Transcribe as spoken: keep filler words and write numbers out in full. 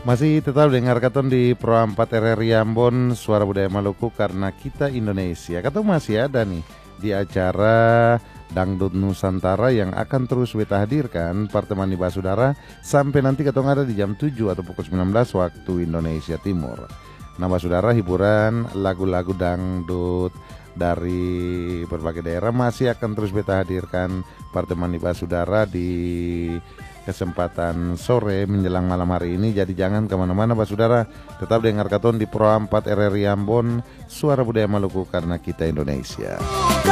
Masih tetap dengar katon di Pro empat R R I Ambon, Suara Budaya Maluku karena kita Indonesia. Katon masih ada nih di acara Dangdut Nusantara yang akan terus beta hadirkan pertemuan di Basudara sampai nanti katong ada di jam tujuh atau pukul sembilan belas waktu Indonesia Timur. Nah Basudara, hiburan lagu-lagu dangdut dari berbagai daerah masih akan terus beta hadirkan pertemuan di Basudara di kesempatan sore menjelang malam hari ini. Jadi jangan kemana-mana Basudara, tetap dengar katon di Pro empat R R I Ambon, Suara Budaya Maluku karena kita Indonesia.